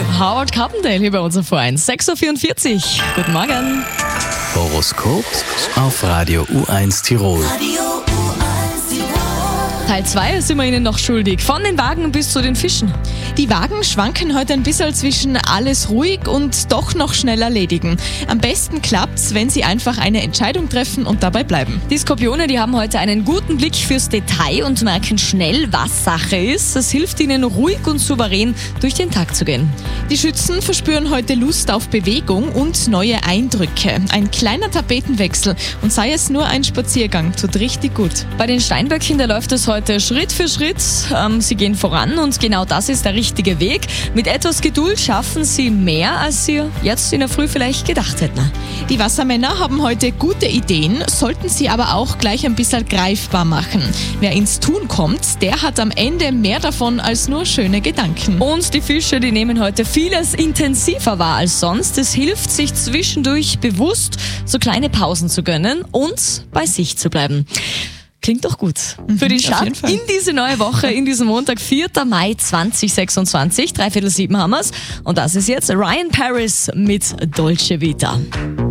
Howard Carpendale hier bei uns auf V1. 6.44 Uhr. Guten Morgen. Horoskop auf Radio U1 Tirol. Teil 2 sind wir Ihnen noch schuldig. Von den Wagen bis zu den Fischen. Die Wagen schwanken heute ein bisschen zwischen alles ruhig und doch noch schnell erledigen. Am besten klappt's, wenn Sie einfach eine Entscheidung treffen und dabei bleiben. Die Skorpione, die haben heute einen guten Blick fürs Detail und merken schnell, was Sache ist. Das hilft ihnen, ruhig und souverän durch den Tag zu gehen. Die Schützen verspüren heute Lust auf Bewegung und neue Eindrücke. Ein kleiner Tapetenwechsel und sei es nur ein Spaziergang, tut richtig gut. Bei den Steinböcken, da läuft es heute Schritt für Schritt. Sie gehen voran und genau das ist der richtige Weg. Mit etwas Geduld schaffen sie mehr, als sie jetzt in der Früh vielleicht gedacht hätten. Die Wassermänner haben heute gute Ideen, sollten sie aber auch gleich ein bisschen greifbar machen. Wer ins Tun kommt, der hat am Ende mehr davon als nur schöne Gedanken. Und die Fische, die nehmen heute vieles intensiver wahr als sonst. Es hilft, sich zwischendurch bewusst so kleine Pausen zu gönnen und bei sich zu bleiben. Klingt doch gut. Für den Start in diese neue Woche, in diesem Montag, 4. Mai 2026. 6:45 haben wir's. Und das ist jetzt Ryan Paris mit Dolce Vita.